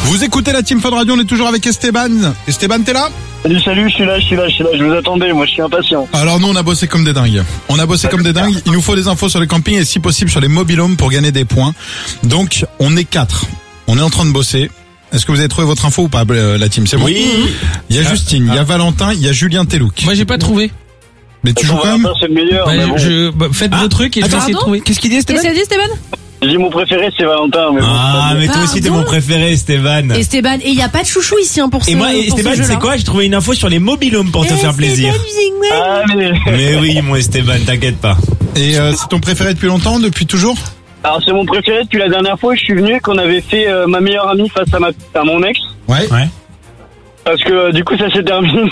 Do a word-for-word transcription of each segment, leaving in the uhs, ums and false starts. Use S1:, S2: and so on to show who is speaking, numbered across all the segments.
S1: Vous écoutez la Team Fun Radio, on est toujours avec Esteban. Esteban, t'es là?
S2: Salut, salut, je suis là, je suis là, je suis là, je vous attendais, moi je suis impatient.
S1: Alors nous on a bossé comme des dingues. On a bossé comme des dingues. Il nous faut des infos sur les campings et si possible sur les mobilhomes pour gagner des points. Donc on est quatre. On est en train de bosser. Est-ce que vous avez trouvé votre info ou pas, la team? C'est bon?
S3: Oui.
S1: Il y a Justine, il y a Valentin, il y a Julien Telouk.
S4: Moi j'ai pas trouvé.
S1: Mais tu joues quand même?
S2: C'est le meilleur,
S4: Bah,
S2: mais bon.
S4: je, bah, faites
S1: Ah,
S4: vos trucs et je vais
S1: attends,
S4: essayer de trouver.
S1: Qu'est-ce qu'il dit Esteban?
S5: Qu'est-ce que ça dit, Esteban?
S2: J'ai dit mon préféré c'est Valentin, mais bon.
S3: Ah, mais toi aussi t'es mon préféré, Esteban.
S5: Esteban, et il y a pas de chouchou ici hein, pour ce
S3: Et moi,
S5: pour
S3: Esteban,
S5: ce
S3: tu sais
S5: jeu-là.
S3: quoi? J'ai trouvé une info sur les mobilhomes pour te faire plaisir.
S2: Ah, mais...
S3: Mais oui, mon Esteban, t'inquiète pas.
S1: Et euh, c'est ton préféré depuis longtemps, depuis toujours?
S2: Alors c'est mon préféré depuis la dernière fois, je suis venu qu'on avait fait euh, ma meilleure amie face à, ma, à mon ex.
S1: Ouais.
S3: Ouais.
S2: Parce que euh, du coup ça s'est terminé.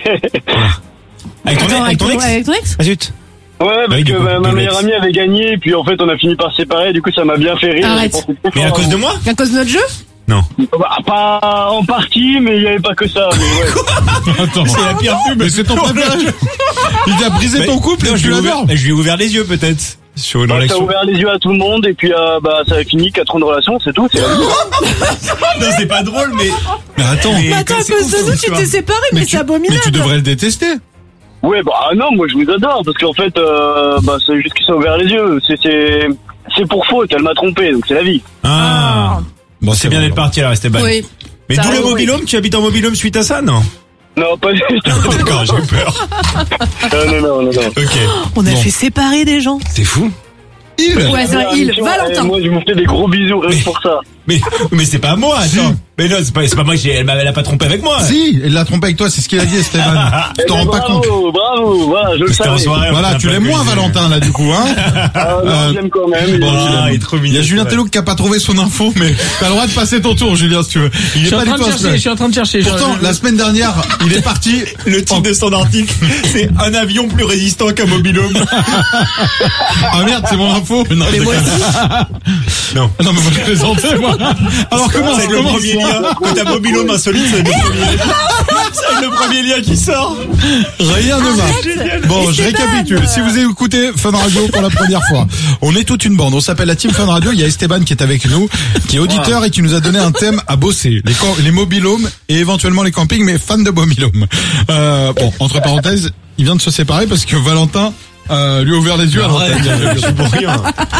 S3: Avec ton,
S5: Attends,
S3: avec ton ex?
S5: avec ton ex?
S3: Ah zut.
S2: Ouais, parce
S3: Bah oui, du
S2: que
S3: coup,
S2: ma, ma
S3: ton
S2: meilleure
S3: ex.
S2: amie avait gagné, et puis en fait on a fini par se séparer, du coup ça m'a bien fait rire.
S5: Arrête.
S2: J'ai pensé très
S3: Mais à
S2: fort
S3: cause de
S2: vous.
S3: moi?
S5: À cause de notre jeu?
S3: Non.
S2: Bah, pas en partie, mais il n'y avait pas que ça. Mais ouais.
S1: Attends.
S3: C'est la pire pub.
S1: Mais c'est ton préféré. Il t'a brisé
S3: Mais-
S1: ton couple
S3: non,
S1: et
S3: je
S1: tu
S3: lui ai
S1: l'adores.
S3: ouvert, je lui ai ouvert les yeux peut-être. Sur une
S2: Bah, ça a
S3: relation.
S2: ouvert les yeux à tout le monde, et puis euh, bah ça a fini quatre ans de relation, c'est tout. C'est la vie.
S3: Non, c'est pas drôle, mais.
S1: Mais attends.
S3: Mais
S5: Mais attends, à
S3: c'est
S5: cause
S3: ouf,
S5: de
S3: cette
S5: nous, tu
S3: histoire.
S5: t'es séparé, mais,
S1: Mais
S5: c'est
S1: tu, mais
S5: abominable.
S1: tu devrais le détester.
S2: Ouais, bah non, moi je vous adore, parce qu'en fait, euh, bah c'est juste qu'il s'est ouvert les yeux. C'est c'est c'est pour faute, elle m'a trompé, donc c'est la vie.
S3: Ah.
S1: Bon,
S3: C'est bien d'être parti alors, Esteban.
S5: Oui.
S3: Mais
S5: Ça
S3: d'où le
S5: arrive,
S3: mobilhome? Tu habites en mobilhome suite à ça, non?
S2: Non, pas du tout.
S3: D'accord, j'ai eu peur.
S2: Non, non, non, non, non.
S3: Ok.
S5: On a
S1: Bon.
S5: fait séparer des gens.
S3: C'est fou.
S1: Il.
S5: Ouais, c'est vrai, il.
S2: Mission,
S5: Valentin.
S2: eh, Moi je vous fais des gros bisous rien que pour ça.
S3: Mais, mais c'est pas moi, attends. Mais non, c'est pas, c'est pas moi, qui- elle m'a, elle a pas trompé avec moi.
S1: Si, il l'a trompé avec toi, c'est ce qu'il a dit Esteban. Tu
S2: Eh
S1: t'en
S2: ben,
S1: rends pas compte.
S2: bravo, bravo, voilà, je le
S3: C'était en
S2: savais.
S3: soirée. on
S1: Voilà,
S3: s'est
S1: tu
S3: un peu
S1: l'aimes moins
S3: amusé.
S1: Valentin là du coup, hein.
S2: Ah, non,
S1: Euh,
S2: je l'aime quand même. il est
S1: bon,
S2: gentil.
S3: Ah, il est trop mignon.
S1: Il y a Julien
S3: ouais.
S1: Telouk qui a pas trouvé son info, mais t'as le droit de passer ton tour, Julien, si tu veux. Il
S4: Je
S1: est
S4: suis en
S1: pas du
S4: train de
S1: tout
S4: chercher, je
S1: inspiré.
S4: suis en train de chercher.
S1: Pourtant,
S4: Je-
S1: la semaine dernière, il est parti.
S3: Le titre de son article, c'est un avion plus résistant qu'un mobilhome.
S1: Ah merde, c'est mon info. Non, je
S5: moi
S1: déconne.
S3: Non.
S1: Non, mais moi je plaisantais, moi. Alors comment
S3: C'est
S1: ça
S3: le
S1: commence
S3: premier lien. Quand t'as mobilhome insolite, c'est le premier lien. C'est le premier lien qui sort.
S1: Rien ne va.
S5: Arrête.
S1: Bon, je
S5: Esteban.
S1: récapitule. Si vous écoutez Fun Radio pour la première fois, on est toute une bande. On s'appelle la Team Fun Radio. Il y a Esteban qui est avec nous, qui est auditeur et qui nous a donné un thème à bosser. Les, cam- les mobilhomes et éventuellement les campings, mais fan de mobilhomes. Euh, bon, entre parenthèses, il vient de se séparer parce que Valentin euh, lui a ouvert les yeux à l'antenne.
S3: Je suis pour rien.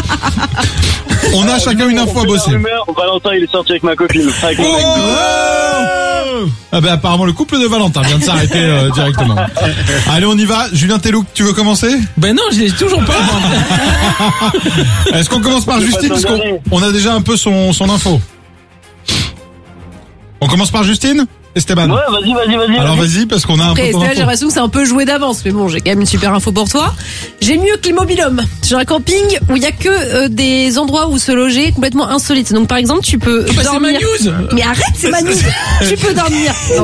S1: On a chacun une info à
S2: On fait la
S1: bosser.
S2: rumeur, Valentin il est sorti avec ma copine. Avec mon ex.
S1: Oh ah ben apparemment le couple de Valentin vient de s'arrêter euh, directement. Allez, on y va. Julien Telouk, tu veux commencer?
S4: Ben non, je l'ai toujours pas.
S1: Est-ce qu'on commence par
S2: Je vais
S1: Justine
S2: pas
S1: parce qu'on
S2: t'engager.
S1: on a déjà un peu son, son info. On commence par Justine? Esteban.
S2: Ouais, vas-y, vas-y, vas-y.
S1: Alors
S2: vas-y.
S1: vas-y parce qu'on a un
S5: Après,
S1: peu ton
S5: Esteban, j'ai
S1: info.
S5: l'impression que c'est un peu joué d'avance, mais bon, j'ai quand même une super info pour toi. J'ai mieux que les mobilhomes. J'ai un camping où il y a que euh, des endroits où se loger complètement insolites. Donc, par exemple, tu peux
S4: Bah, c'est ma
S5: dormir.
S4: news.
S5: Mais arrête, c'est ma news. Tu peux dormir